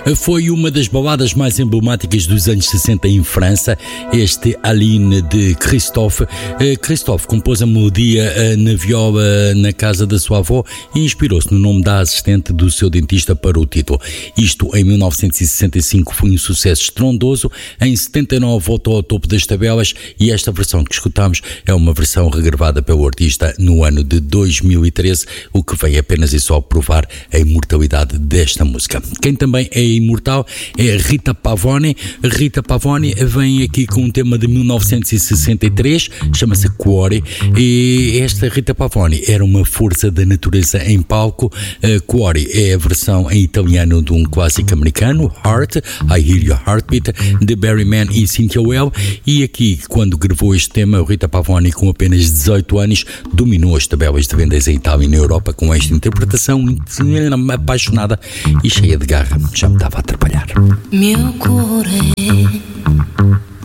foi uma das baladas mais emblemáticas dos anos 60 em França, este Aline de Christophe. Christophe compôs a melodia na viola na casa da sua avó e inspirou-se no nome da assistente do seu dentista para o título. Isto em 1965 foi um sucesso estrondoso, em 79 voltou ao topo das tabelas e esta versão que escutamos é uma versão regravada pelo artista no ano de 2013, o que vem apenas e só provar a imortalidade desta música. Quem também é imortal é Rita Pavone. Rita Pavone vem aqui com um tema de 1963, chama-se Cuore, e esta Rita Pavone era uma força da natureza em palco. Cuore é a versão em italiano de um clássico americano, Heart, I Hear Your Heartbeat, de Barry Mann e Cynthia Well, e aqui, quando gravou este tema, Rita Pavone, com apenas 18 anos, dominou as tabelas de vendas em Itália e na Europa com esta interpretação apaixonada e cheia de garra. Já me estava a atrapalhar. Meu cuore